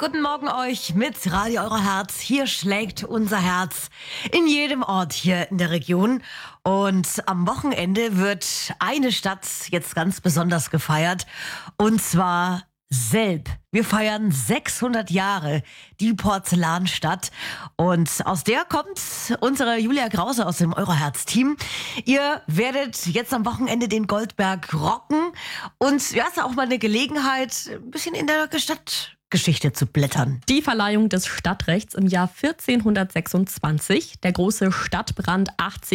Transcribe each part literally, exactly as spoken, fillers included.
guten Morgen euch mit Radio Euro Herz. Hier schlägt unser Herz in jedem Ort hier in der Region. Und am Wochenende wird eine Stadt jetzt ganz besonders gefeiert. Und zwar Selb. Wir feiern sechshundert Jahre die Porzellanstadt. Und aus der kommt unsere Julia Krause aus dem Euroherz-Team. Ihr werdet jetzt am Wochenende den Goldberg rocken. Und ja, ist auch mal eine Gelegenheit, ein bisschen in der Stadtgeschichte zu blättern. Die Verleihung des Stadtrechts im Jahr vierzehnhundertsechsundzwanzig, der große Stadtbrand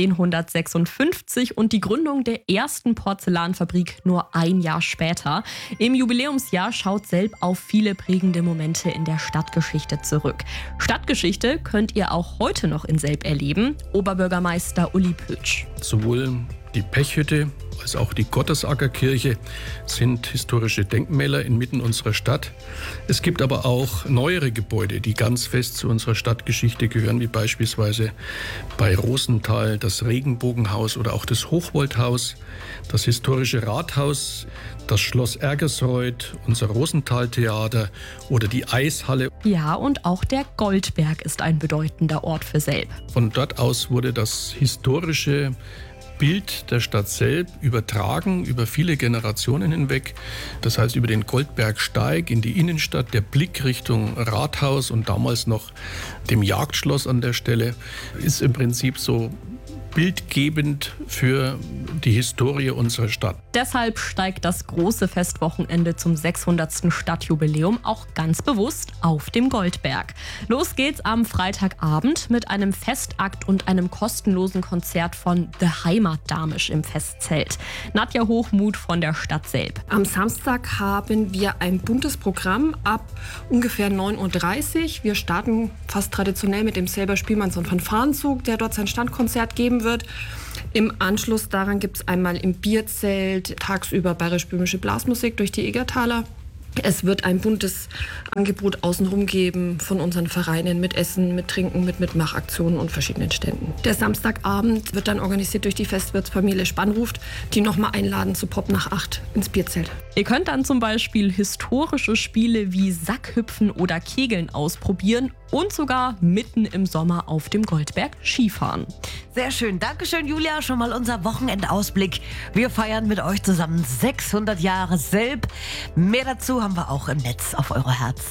achtzehnhundertsechsundfünfzig und die Gründung der ersten Porzellanfabrik nur ein Jahr später. Im Jubiläumsjahr schaut Selb auf viele prägende Momente in der Stadtgeschichte zurück. Stadtgeschichte könnt ihr auch heute noch in Selb erleben. Oberbürgermeister Uli Pötsch. Sowohl die Pechhütte als auch die Gottesackerkirche sind historische Denkmäler inmitten unserer Stadt. Es gibt aber auch neuere Gebäude, die ganz fest zu unserer Stadtgeschichte gehören, wie beispielsweise bei Rosenthal das Regenbogenhaus oder auch das Hochwoldhaus, das historische Rathaus, das Schloss Ergersreuth, unser Rosenthal-Theater oder die Eishalle. Ja, und auch der Goldberg ist ein bedeutender Ort für Selb. Von dort aus wurde das historische Bild der Stadt Selb übertragen über viele Generationen hinweg. Das heißt, über den Goldbergsteig in die Innenstadt, der Blick Richtung Rathaus und damals noch dem Jagdschloss an der Stelle ist im Prinzip so bildgebend für die Historie unserer Stadt. Deshalb steigt das große Festwochenende zum sechshundertsten Stadtjubiläum auch ganz bewusst auf dem Goldberg. Los geht's am Freitagabend mit einem Festakt und einem kostenlosen Konzert von The Heimatdamisch im Festzelt. Nadja Hochmuth von der Stadt Selb. Am Samstag haben wir ein buntes Programm ab ungefähr neun Uhr dreißig. Wir starten fast traditionell mit dem Selber Spielmanns- und Fanfarenzug, der dort sein Standkonzert geben wird. Im Anschluss daran gibt es einmal im Bierzelt tagsüber bayerisch-böhmische Blasmusik durch die Egertaler. Es wird ein buntes Angebot außenrum geben von unseren Vereinen mit Essen, mit Trinken, mit Mitmachaktionen und verschiedenen Ständen. Der Samstagabend wird dann organisiert durch die Festwirtsfamilie Spannruft, die nochmal einladen zu Pop nach acht ins Bierzelt. Ihr könnt dann zum Beispiel historische Spiele wie Sackhüpfen oder Kegeln ausprobieren und sogar mitten im Sommer auf dem Goldberg Skifahren. Sehr schön. Dankeschön, Julia. Schon mal unser Wochenendausblick. Wir feiern mit euch zusammen sechshundert Jahre Selb. Mehr dazu haben wir auch im Netz auf Euroherz.